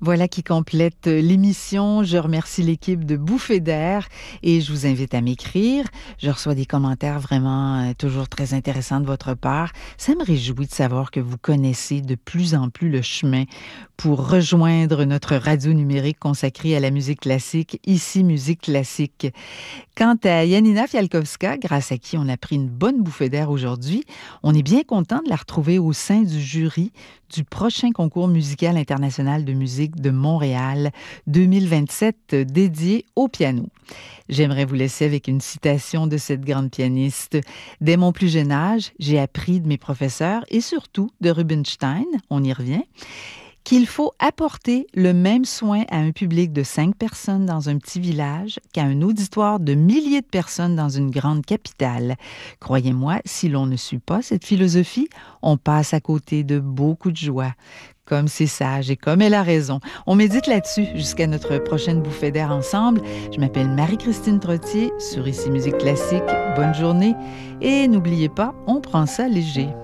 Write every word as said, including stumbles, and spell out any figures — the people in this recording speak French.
Voilà qui complète l'émission. Je remercie l'équipe de Bouffées d'air et je vous invite à m'écrire. Je reçois des commentaires vraiment euh, toujours très intéressants de votre part. Ça me réjouit de savoir que vous connaissez de plus en plus le chemin pour rejoindre notre radio numérique consacrée à la musique classique, ici Musique classique. Quant à Janina Fialkowska, grâce à qui on a pris une bonne bouffée d'air aujourd'hui, on est bien content de la retrouver au sein du jury du prochain concours musical international de musique de Montréal deux mille vingt-sept dédié au piano. J'aimerais vous laisser avec une citation de cette grande pianiste. Dès mon plus jeune âge, j'ai appris de mes professeurs et surtout de Rubinstein, on y revient, qu'il faut apporter le même soin à un public de cinq personnes dans un petit village qu'à un auditoire de milliers de personnes dans une grande capitale. Croyez-moi, si l'on ne suit pas cette philosophie, on passe à côté de beaucoup de joie. Comme c'est sage et comme elle a raison. On médite là-dessus jusqu'à notre prochaine bouffée d'air ensemble. Je m'appelle Marie-Christine Trottier, sur Ici Musique Classique. Bonne journée et n'oubliez pas, on prend ça léger.